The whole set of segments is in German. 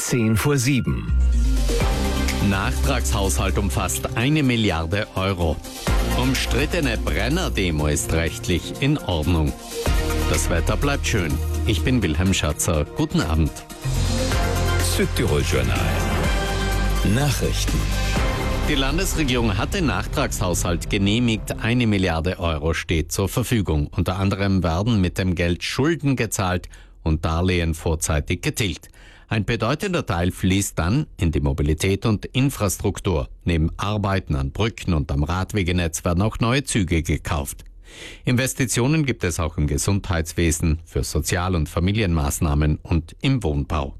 6:10. Nachtragshaushalt umfasst 1 Milliarde Euro. Umstrittene Brenner-Demo ist rechtlich in Ordnung. Das Wetter bleibt schön. Ich bin Wilhelm Schatzer. Guten Abend. Südtirol-Journal. Nachrichten. Die Landesregierung hat den Nachtragshaushalt genehmigt. 1 Milliarde Euro steht zur Verfügung. Unter anderem werden mit dem Geld Schulden gezahlt und Darlehen vorzeitig getilgt. Ein bedeutender Teil fließt dann in die Mobilität und Infrastruktur. Neben Arbeiten an Brücken und am Radwegenetz werden auch neue Züge gekauft. Investitionen gibt es auch im Gesundheitswesen, für Sozial- und Familienmaßnahmen und im Wohnbau.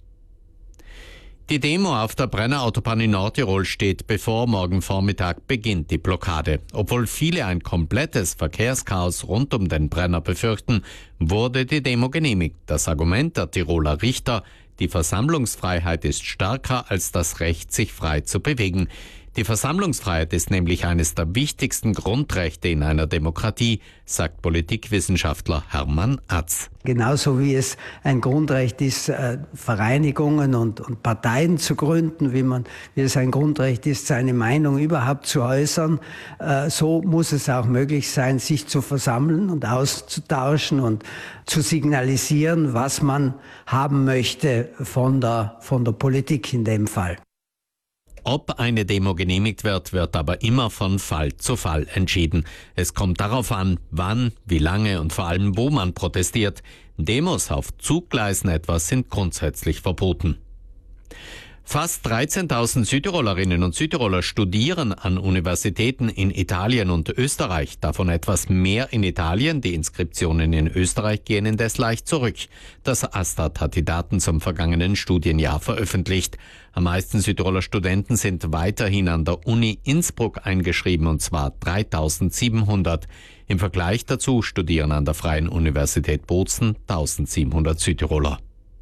Die Demo auf der Brennerautobahn in Nordtirol steht bevor. Morgen Vormittag beginnt die Blockade. Obwohl viele ein komplettes Verkehrschaos rund um den Brenner befürchten, wurde die Demo genehmigt. Das Argument der Tiroler Richter: Die Versammlungsfreiheit ist stärker als das Recht, sich frei zu bewegen. Die Versammlungsfreiheit ist nämlich eines der wichtigsten Grundrechte in einer Demokratie, sagt Politikwissenschaftler Hermann Atz. Genauso wie es ein Grundrecht ist, Vereinigungen und Parteien zu gründen, wie es ein Grundrecht ist, seine Meinung überhaupt zu äußern, so muss es auch möglich sein, sich zu versammeln und auszutauschen und zu signalisieren, was man haben möchte von der Politik in dem Fall. Ob eine Demo genehmigt wird, wird aber immer von Fall zu Fall entschieden. Es kommt darauf an, wann, wie lange und vor allem wo man protestiert. Demos auf Zuggleisen etwa sind grundsätzlich verboten. Fast 13.000 Südtirolerinnen und Südtiroler studieren an Universitäten in Italien und Österreich. Davon etwas mehr in Italien. Die Inskriptionen in Österreich gehen indes leicht zurück. Das Astat hat die Daten zum vergangenen Studienjahr veröffentlicht. Am meisten Südtiroler Studenten sind weiterhin an der Uni Innsbruck eingeschrieben, und zwar 3.700. Im Vergleich dazu studieren an der Freien Universität Bozen 1.700 Südtiroler.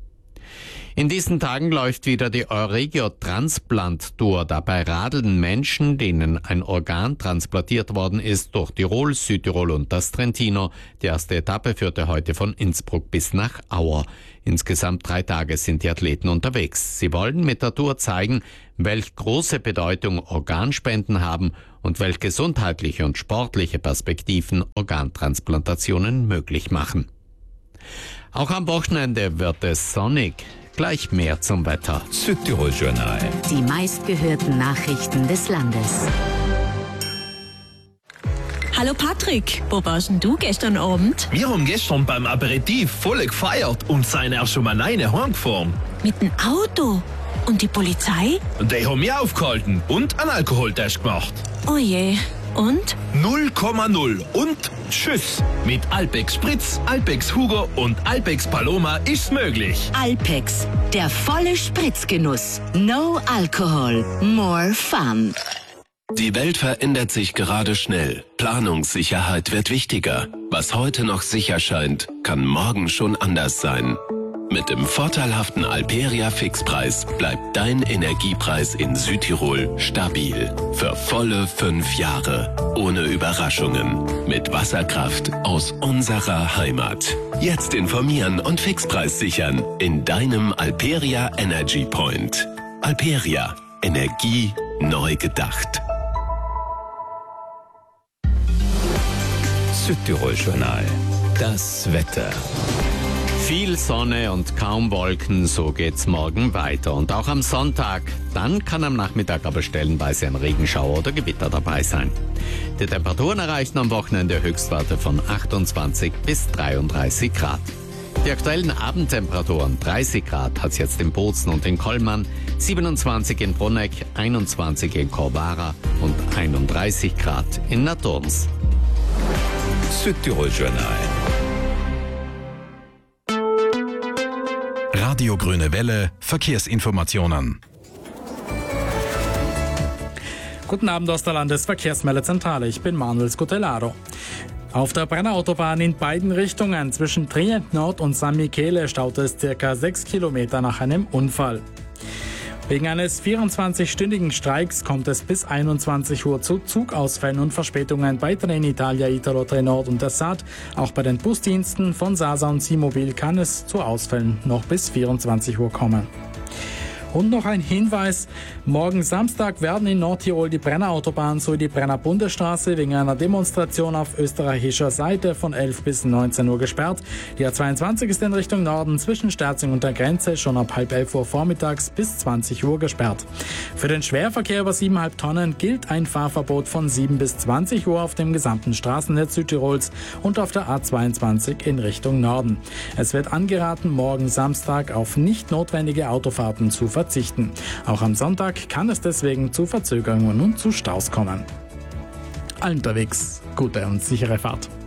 In diesen Tagen läuft wieder die Euregio Transplant Tour. Dabei radeln Menschen, denen ein Organ transplantiert worden ist, durch Tirol, Südtirol und das Trentino. Die erste Etappe führte heute von Innsbruck bis nach Auer. Insgesamt 3 Tage sind die Athleten unterwegs. Sie wollen mit der Tour zeigen, welch große Bedeutung Organspenden haben und welche gesundheitliche und sportliche Perspektiven Organtransplantationen möglich machen. Auch am Wochenende wird es sonnig. Gleich mehr zum Wetter. Südtirol-Journal. Die meistgehörten Nachrichten des Landes. Hallo Patrick, wo warst denn du gestern Abend? Wir haben gestern beim Aperitif voll gefeiert und sind auch schon alleine heimgefahren. Mit dem Auto? Und die Polizei? Die haben mich aufgehalten und einen Alkoholtest gemacht. Oh je, und? 0,0 und tschüss. Mit Alpex Spritz, Alpex Hugo und Alpex Paloma ist's möglich. Alpex, der volle Spritzgenuss. No Alcohol, more fun. Die Welt verändert sich gerade schnell. Planungssicherheit wird wichtiger. Was heute noch sicher scheint, kann morgen schon anders sein. Mit dem vorteilhaften Alperia Fixpreis bleibt dein Energiepreis in Südtirol stabil. Für volle 5 Jahre. Ohne Überraschungen. Mit Wasserkraft aus unserer Heimat. Jetzt informieren und Fixpreis sichern in deinem Alperia Energy Point. Alperia. Energie neu gedacht. Südtirol-Journal. Das Wetter. Viel Sonne und kaum Wolken, so geht's morgen weiter. Und auch am Sonntag. Dann kann am Nachmittag aber stellenweise ein Regenschauer oder Gewitter dabei sein. Die Temperaturen erreichen am Wochenende Höchstwerte von 28 bis 33 Grad. Die aktuellen Abendtemperaturen: 30 Grad hat es jetzt in Bozen und in Kollmann, 27 in Bruneck, 21 in Corvara und 31 Grad in Naturns. Südtirol-Journal. Radio Grüne Welle, Verkehrsinformationen. Guten Abend aus der Landesverkehrsmeldezentrale, ich bin Manuel Scutellaro. Auf der Brennerautobahn in beiden Richtungen zwischen Trient Nord und San Michele staut es ca. 6 Kilometer nach einem Unfall. Wegen eines 24-stündigen Streiks kommt es bis 21 Uhr zu Zugausfällen und Verspätungen bei Trenitalia, Italo Trenord und der SAT. Auch bei den Busdiensten von Sasa und Simobil kann es zu Ausfällen noch bis 24 Uhr kommen. Und noch ein Hinweis, morgen Samstag werden in Nordtirol die Brenner Autobahn sowie die Brenner Bundesstraße wegen einer Demonstration auf österreichischer Seite von 11 bis 19 Uhr gesperrt. Die A22 ist in Richtung Norden zwischen Sterzing und der Grenze schon ab halb 11 Uhr vormittags bis 20 Uhr gesperrt. Für den Schwerverkehr über 7,5 Tonnen gilt ein Fahrverbot von 7 bis 20 Uhr auf dem gesamten Straßennetz Südtirols und auf der A22 in Richtung Norden. Es wird angeraten, morgen Samstag auf nicht notwendige Autofahrten zu verzichten. Auch am Sonntag kann es deswegen zu Verzögerungen und zu Staus kommen. Allen unterwegs gute und sichere Fahrt.